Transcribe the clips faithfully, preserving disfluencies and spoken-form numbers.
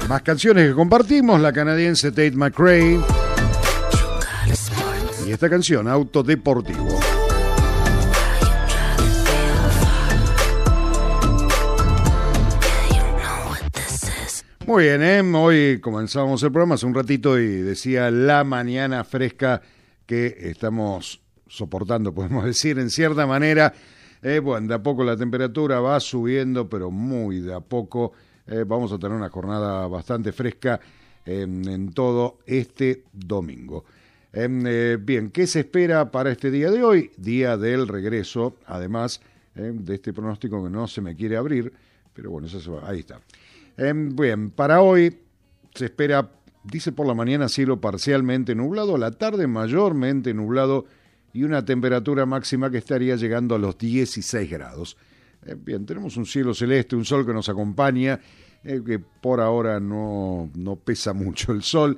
Más canciones que compartimos, la canadiense Tate McRae y esta canción, Auto Deportivo. Muy bien, ¿eh? Hoy comenzamos el programa hace un ratito y decía la mañana fresca que estamos soportando, podemos decir, en cierta manera. Eh, bueno, de a poco la temperatura va subiendo, pero muy de a poco. Eh, vamos a tener una jornada bastante fresca eh, en todo este domingo. Eh, eh, bien, ¿qué se espera para este día de hoy? Día del regreso, además eh, de este pronóstico que no se me quiere abrir, pero bueno, eso se va, ahí está. Eh, bien, para hoy se espera, dice por la mañana, cielo parcialmente nublado, la tarde mayormente nublado y una temperatura máxima que estaría llegando a los dieciséis grados. Eh, bien, tenemos un cielo celeste, un sol que nos acompaña, eh, que por ahora no, no pesa mucho el sol.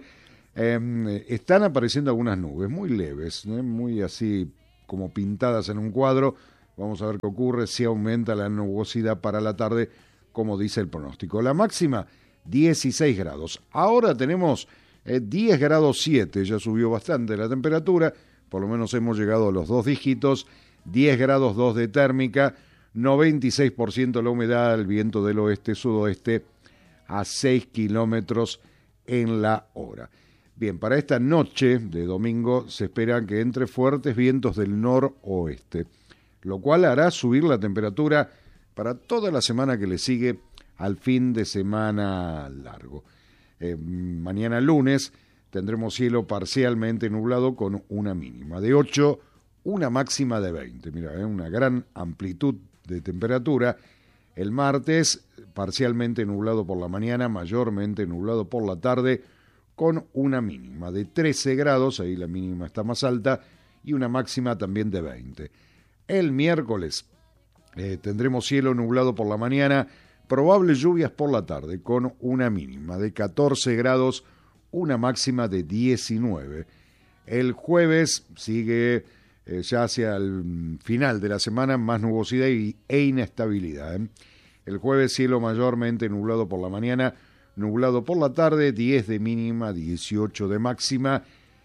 Eh, están apareciendo algunas nubes muy leves, eh, muy así como pintadas en un cuadro. Vamos a ver qué ocurre, si aumenta la nubosidad para la tarde, como dice el pronóstico. La máxima, dieciséis grados. Ahora tenemos eh, diez grados siete, ya subió bastante la temperatura, por lo menos hemos llegado a los dos dígitos, diez grados dos de térmica, noventa y seis por ciento la humedad, el viento del oeste-sudoeste a seis kilómetros en la hora. Bien, para esta noche de domingo se espera que entre fuertes vientos del noroeste, lo cual hará subir la temperatura para toda la semana que le sigue al fin de semana largo. Eh, mañana lunes tendremos cielo parcialmente nublado con una mínima de ocho, una máxima de veinte. Mira, eh, una gran amplitud de temperatura. El martes parcialmente nublado por la mañana, mayormente nublado por la tarde, con una mínima de trece grados, ahí la mínima está más alta, y una máxima también de veinte. El miércoles Eh, tendremos cielo nublado por la mañana, probables lluvias por la tarde, con una mínima de catorce grados, una máxima de diecinueve. El jueves sigue eh, ya hacia el final de la semana más nubosidad y, e inestabilidad. ¿eh? El jueves cielo mayormente nublado por la mañana, nublado por la tarde, diez de mínima, dieciocho de máxima.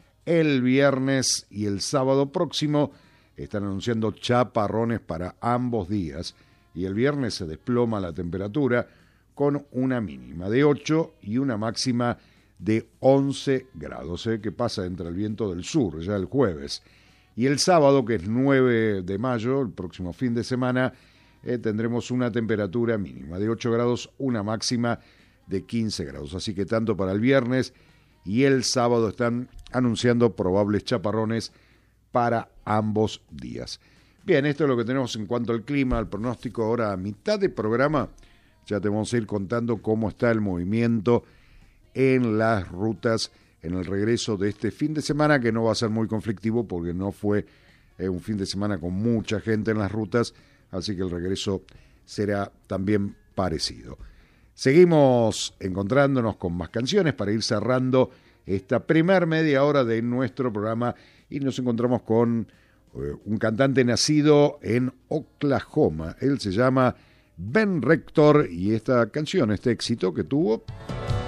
El viernes y el sábado próximo están anunciando chaparrones para ambos días y el viernes se desploma la temperatura con una mínima de ocho y una máxima de once grados, ¿eh? que pasa entre el viento del sur ya el jueves. Y el sábado, que es nueve de mayo, el próximo fin de semana, eh, tendremos una temperatura mínima de ocho grados, una máxima de quince grados. Así que tanto para el viernes y el sábado están anunciando probables chaparrones para ambos días. Bien, esto es lo que tenemos en cuanto al clima, al pronóstico. Ahora a mitad de programa ya te vamos a ir contando cómo está el movimiento en las rutas en el regreso de este fin de semana, que no va a ser muy conflictivo porque no fue eh, un fin de semana con mucha gente en las rutas, así que el regreso será también parecido. Seguimos encontrándonos con más canciones para ir cerrando esta primer media hora de nuestro programa y nos encontramos con eh, un cantante nacido en Oklahoma. Él se llama Ben Rector y esta canción, este éxito que tuvo,